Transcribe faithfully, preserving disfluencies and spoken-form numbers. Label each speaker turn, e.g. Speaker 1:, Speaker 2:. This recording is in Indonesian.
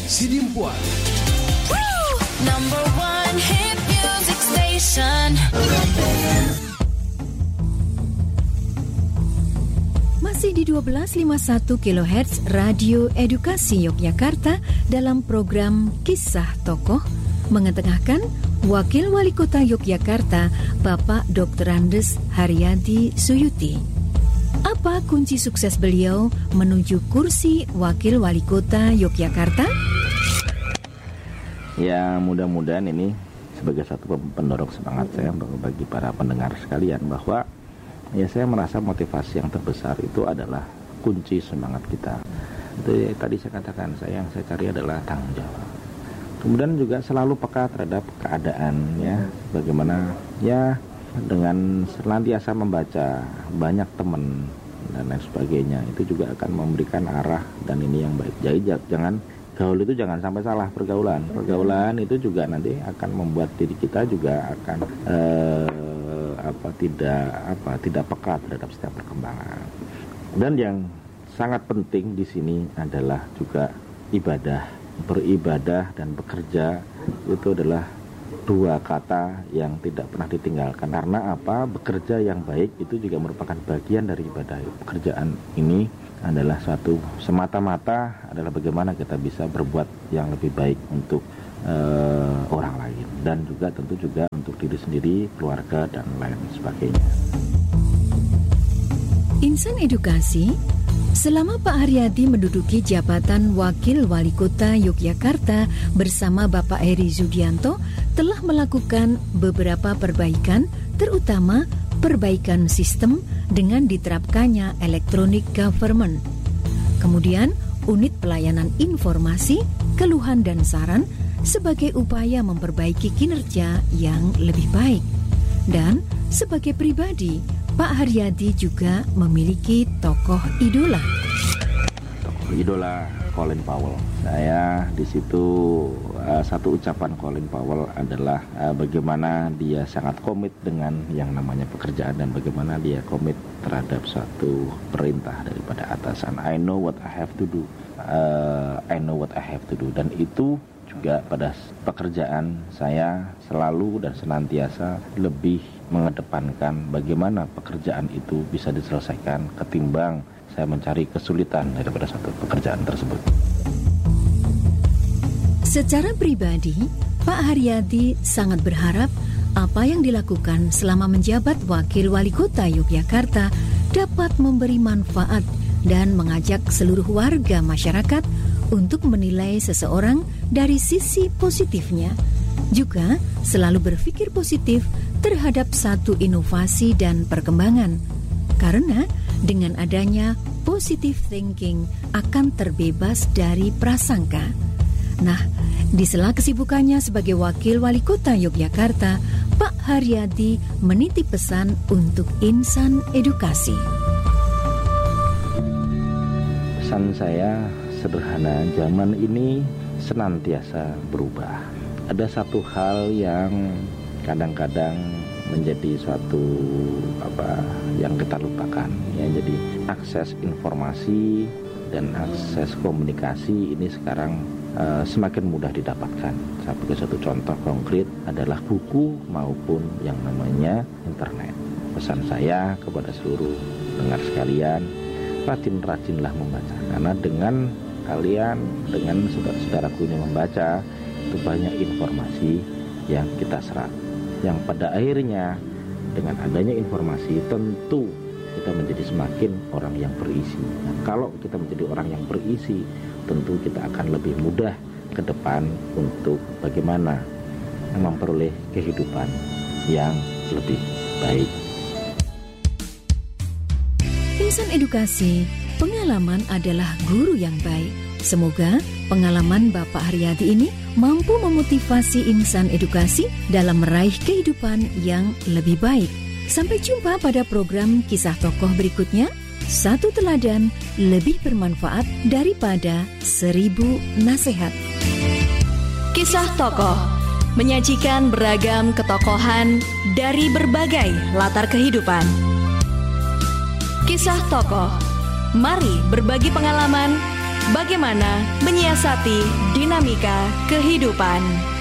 Speaker 1: Sidimpuan.
Speaker 2: Number one hit music station.
Speaker 3: Masih di dua belas lima puluh satu kilohertz Radio Edukasi Yogyakarta dalam program Kisah Tokoh mengetengahkan Wakil Wali Kota Yogyakarta Bapak Doktor Andes Haryadi Suyuti. Apa kunci sukses beliau menuju kursi Wakil Wali Kota Yogyakarta?
Speaker 4: Ya, mudah-mudahan ini sebagai satu pendorong semangat saya bagi para pendengar sekalian bahwa ya saya merasa motivasi yang terbesar itu adalah kunci semangat kita. Itu ya, tadi saya katakan, saya yang saya cari adalah tanggung jawab. Kemudian juga selalu peka terhadap keadaan ya, bagaimana ya dengan senantiasa membaca banyak teman dan lain sebagainya, itu juga akan memberikan arah dan ini yang baik. Jadi jangan gaul itu jangan sampai salah pergaulan. Pergaulan itu juga nanti akan membuat diri kita juga akan eh, apa tidak apa tidak peka terhadap setiap perkembangan. Dan yang sangat penting di sini adalah juga ibadah. Beribadah dan bekerja itu adalah dua kata yang tidak pernah ditinggalkan. Karena apa? Bekerja yang baik itu juga merupakan bagian dari ibadah. Pekerjaan ini adalah suatu semata-mata adalah bagaimana kita bisa berbuat yang lebih baik untuk uh, orang lain dan juga tentu juga untuk diri sendiri, keluarga dan lain sebagainya.
Speaker 3: Insan Edukasi, selama Pak Haryadi menduduki jabatan Wakil Wali Kota Yogyakarta bersama Bapak Heri Zudianto telah melakukan beberapa perbaikan, terutama perbaikan sistem dengan diterapkannya electronic government. Kemudian, unit pelayanan informasi, keluhan dan saran sebagai upaya memperbaiki kinerja yang lebih baik. Dan sebagai pribadi, Pak Haryadi juga memiliki tokoh idola.
Speaker 4: Tokoh idola Colin Powell. Saya di situ uh, satu ucapan Colin Powell adalah uh, bagaimana dia sangat komit dengan yang namanya pekerjaan dan bagaimana dia komit terhadap suatu perintah daripada atasan. I know what I have to do. Uh, I know what I have to do. Dan itu juga pada pekerjaan saya selalu dan senantiasa lebih mengedepankan bagaimana pekerjaan itu bisa diselesaikan ketimbang saya mencari kesulitan daripada satu pekerjaan tersebut.
Speaker 3: Secara pribadi, Pak Haryadi sangat berharap apa yang dilakukan selama menjabat Wakil Wali Kota Yogyakarta dapat memberi manfaat dan mengajak seluruh warga masyarakat untuk menilai seseorang dari sisi positifnya. Juga selalu berpikir positif terhadap satu inovasi dan perkembangan. Karena dengan adanya positive thinking akan terbebas dari prasangka. Nah, di sela kesibukannya sebagai Wakil Wali Kota Yogyakarta, Pak Haryadi menitip pesan untuk insan edukasi.
Speaker 4: Pesan saya sederhana, zaman ini senantiasa berubah. Ada satu hal yang kadang-kadang menjadi suatu apa yang kita lupakan ya, jadi akses informasi dan akses komunikasi ini sekarang uh, semakin mudah didapatkan. Sebagai satu contoh konkret adalah buku maupun yang namanya internet. Pesan saya kepada seluruh pendengar sekalian, rajin-rajinlah membaca, karena dengan kalian, dengan saudara-saudaraku ini membaca, itu banyak informasi yang kita serap, yang pada akhirnya dengan adanya informasi tentu kita menjadi semakin orang yang berisi. Nah, kalau kita menjadi orang yang berisi, tentu kita akan lebih mudah ke depan untuk bagaimana memperoleh kehidupan yang lebih baik.
Speaker 3: Insan Edukasi, pengalaman adalah guru yang baik. Semoga pengalaman Bapak Haryadi ini mampu memotivasi insan edukasi dalam meraih kehidupan yang lebih baik. Sampai jumpa pada program Kisah Tokoh berikutnya. Satu teladan lebih bermanfaat daripada seribu nasihat.
Speaker 2: Kisah Tokoh menyajikan beragam ketokohan dari berbagai latar kehidupan. Kisah Tokoh, mari berbagi pengalaman, bagaimana menyiasati dinamika kehidupan.